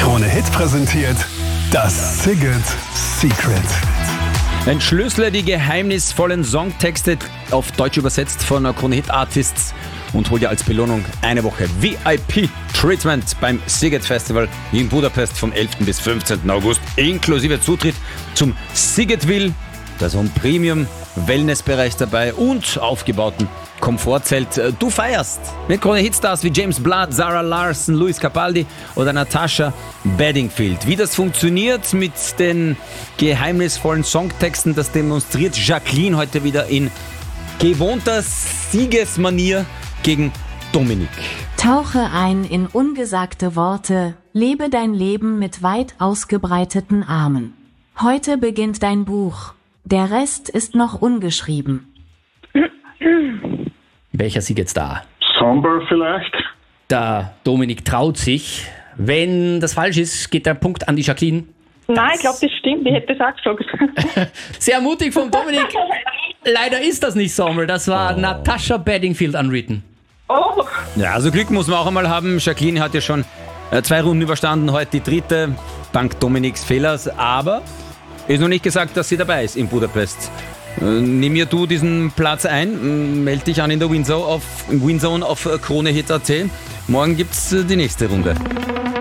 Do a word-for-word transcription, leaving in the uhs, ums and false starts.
Krone Hit präsentiert das Sigurd Secret. Entschlüssele die geheimnisvollen Songtexte, auf Deutsch übersetzt, von Krone Hit Artists und hol dir als Belohnung eine Woche V I P-Treatment beim Sziget Festival in Budapest vom elften bis fünfzehnten August, inklusive Zutritt zum Szigetville, da ist auch ein Premium-Wellness-Bereich dabei und aufgebauten Komfortzelt. Du feierst mit Krone Hitstars wie James Blunt, Zara Larsson, Luis Capaldi oder Natasha Bedingfield. Wie das funktioniert mit den geheimnisvollen Songtexten, das demonstriert Jacqueline heute wieder in gewohnter Siegesmanier gegen Dominik. Tauche ein in ungesagte Worte, lebe dein Leben mit weit ausgebreiteten Armen. Heute beginnt dein Buch. Der Rest ist noch ungeschrieben. Welcher Sieget-Star? Somber vielleicht? Der Dominik traut sich. Wenn das falsch ist, geht der Punkt an die Jacqueline. Nein, ich glaube, das stimmt. Ich hätte das auch gesagt. Sehr mutig vom Dominik. Leider ist das nicht Sommer. Das war oh. Natasha Bedingfield Unwritten. Oh. Ja, also Glück muss man auch einmal haben. Jacqueline hat ja schon äh, zwei Runden überstanden, heute die dritte, dank Dominiks Fehlers. Aber ist noch nicht gesagt, dass sie dabei ist in Budapest. Äh, nimm mir du diesen Platz ein, melde dich an in der Winzone auf, Winzone auf Krone Hit Punkt at. Morgen gibt's äh, die nächste Runde.